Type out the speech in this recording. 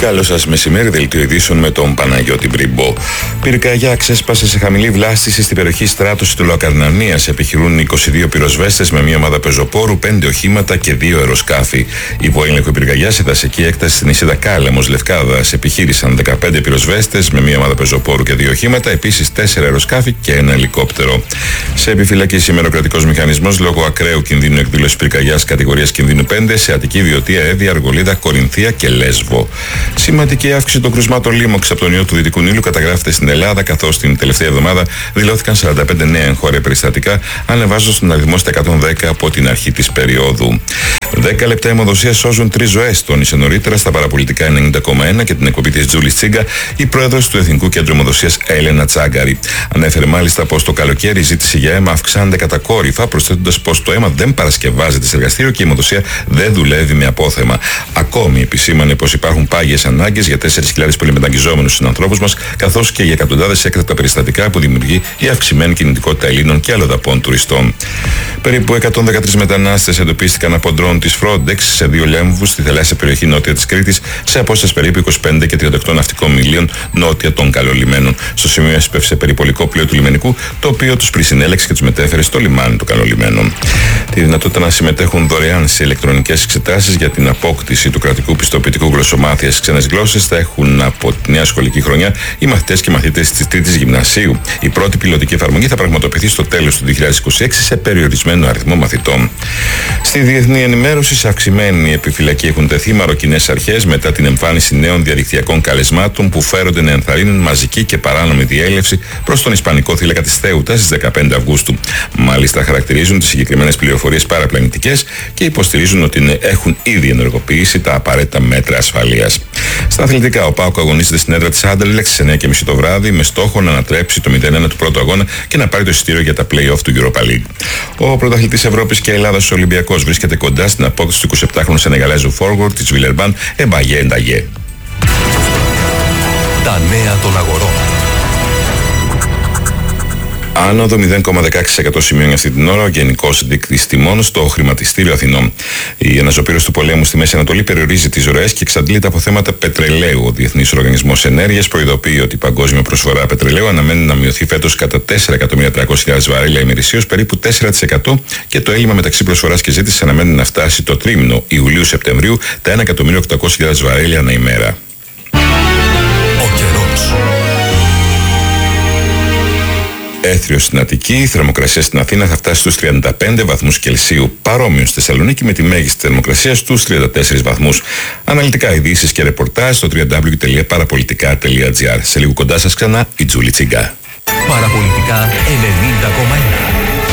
Καλό σας μεσημέρι, δελτίο ειδήσεων με τον Παναγιώτη Μπριμπό. Πυρκαγιά ξέσπασε σε χαμηλή βλάστηση στην περιοχή Στράτωση του Λοακαρνανίας. Επιχειρούν 22 πυροσβέστες με μια ομάδα πεζοπόρου, 5 οχήματα και 2 αεροσκάφη. Υπό έλεγχο πυρκαγιά σε δασική έκταση στην νησίδα Κάλεμος Λευκάδας επιχείρησαν 15 πυροσβέστες με μια ομάδα πεζοπόρου και 2 οχήματα, επίσης 4 αεροσκάφη και 1 ελικόπτερο. Σε επιφυλακή σήμερα ο κρατικός μηχανισμός λόγω ακραίου κινδύνου εκδήλωση πυρκαγιάς κατηγορίας κινδύνου 5 σε Αττική, Βιωτία, Εύβοια, Αργολίδα, Κορινθία και Λέσβο. Σημαντική αύξηση των κρουσμάτων λίμωξ από τον ιό του Δυτικού Νείλου καταγράφεται στην Ελλάδα, καθώς την τελευταία εβδομάδα δηλώθηκαν 45 νέα εγχώρια περιστατικά, ανεβάζοντας τον αριθμό στα 110 από την αρχή της περίοδου. 10 λεπτά αιμοδοσία σώζουν 3 ζωές, τόνισε νωρίτερα στα παραπολιτικά 90,1 και την εκπομπή της Τζούλης Τσίγκα η πρόεδρος του Εθνικού Κέντρου Αιμοδοσίας Έλενα Τσάγκαρη. Ανέφερε μάλιστα πως το καλοκαίρι η ζήτηση για αίμα αυξάνεται κατακόρυφα, προσθέτοντας πως το αίμα δεν παρασκευάζεται σε εργαστήριο και η αιμοδοσία δεν δουλεύει με απόθεμα. Ακόμη επισήμανε πως υπάρχουν πάγιες ανάγκες για 4.000 πολυμεταγγιζόμενους συνανθρώπους μας, καθώς και για εκατοντάδες έκτακτα περιστατικά που δημιουργεί η αυξημένη κινητικότητα Ελλήνων και αλλοδαπών τουριστών. Περίπου 113 μετανάστες εντοπίστηκαν από ντρόν της Frontex σε 2 λέμβους στη θαλάσσια περιοχή νότια της Κρήτης, σε απόσταση περίπου 25 και 38 ναυτικών μιλίων νότια των Καλολιμένων. Στο σημείο έσπευσε περιπολικό πλοίο του λιμενικού, το οποίο τους πρισυνέλεξε και τους μετέφερε στο λιμάνι των Καλολιμένων. Τη δυνατότητα να συμμετέχουν δωρεάν σε ηλεκτρονικές εξετάσεις για την απόκτηση του κρατικού πιστοποιητικού γλωσσομάθειας στις ξένες γλώσσες θα έχουν από τη νέα σχολική χρονιά οι μαθητές και μαθητές της 3ης Γυμνασίου. Η πρώτη πιλωτική εφαρμογή θα πραγματοποιηθεί στο τέλος του 2026 σε περιορισμένο αριθμό μαθητών. Στη διεθνή ενημέρωση, σε αυξημένη επιφυλακή έχουν τεθεί μαροκινές αρχές μετά την εμφάνιση νέων διαδικτυακών καλεσμάτων που φέρονται να ενθαρρύνουν μαζική και παράνομη διέλευση προς τον Ισπανικό θύλακα της Θέουτας στις 15 Αυγούστου. Μάλιστα, χαρακτηρίζουν τις συγκεκριμένες πληροφορίες παραπλανητικές και υποστηρίζουν ότι έχουν ήδη ενεργοποιήσει τα απαραίτητα μέτρα ασφαλείας. Στα αθλητικά, ο ΠΑΟΚ αγωνίζεται στην έδρα της Άντερλεξ στις 9:30 το βράδυ με στόχο να ανατρέψει το 0-1 του πρώτου αγώνα και να πάρει το εισιτήριο για τα play-off του Europa League. Ο πρωταθλητής Ευρώπης και Ελλάδας ο Ολυμπιακός βρίσκεται κοντά στην απόκτηση του 27χρονου Σενεγαλέζου forward της Βιλερμπάν Εμπαγέ Ενταγέ. Τα νέα των αγορών. Άνοδο 0,16% σημειώνει αυτή την ώρα ο γενικός δείκτης τιμών στο χρηματιστήριο Αθηνών. Η αναζωπήρωση του πολέμου στη Μέση Ανατολή περιορίζει τις ροές και εξαντλείται από θέματα πετρελαίου. Ο Διεθνής Οργανισμός Ενέργειας προειδοποιεί ότι η παγκόσμια προσφορά πετρελαίου αναμένει να μειωθεί φέτος κατά 4.300.000 βαρέλια ημερησίως, περίπου 4%, και το έλλειμμα μεταξύ προσφοράς και ζήτησης αναμένει να φτάσει το τρίμηνο Ιουλίου-Σεπτεμβρίου τα 1.800.000 βαρέλια ανά ημέρα. Ο καιρός. Έθριο στην Αττική, η θερμοκρασία στην Αθήνα θα φτάσει στους 35 βαθμούς Κελσίου, παρόμοιο στη Θεσσαλονίκη με τη μέγιστη θερμοκρασία στους 34 βαθμούς. Αναλυτικά ειδήσεις και ρεπορτάζ στο www.parapolitica.gr. Σε λίγο κοντά σας ξανά η Τζούλη Τσίγκα. Παραπολιτικά 90,1.